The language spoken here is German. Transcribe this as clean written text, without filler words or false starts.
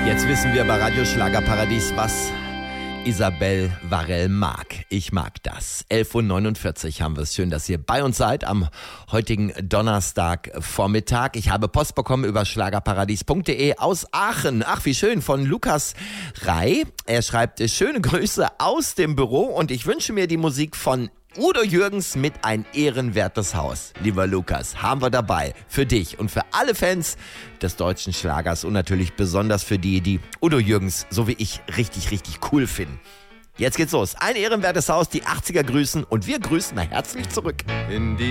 Jetzt wissen wir bei Radio Schlagerparadies, was Isabel Varell mag. Ich mag das. 11.49 Uhr haben wir es. Schön, dass ihr bei uns seid am heutigen Donnerstagvormittag. Ich habe Post bekommen über schlagerparadies.de aus Aachen. Ach, wie schön, von Lukas Rey. Er schreibt, schöne Grüße aus dem Büro und ich wünsche mir die Musik von Udo Jürgens mit Ein ehrenwertes Haus. Lieber Lukas, haben wir dabei für dich und für alle Fans des deutschen Schlagers und natürlich besonders für die, die Udo Jürgens, so wie ich, richtig, richtig cool finden. Jetzt geht's los. Ein ehrenwertes Haus, die 80er grüßen und wir grüßen herzlich zurück. In die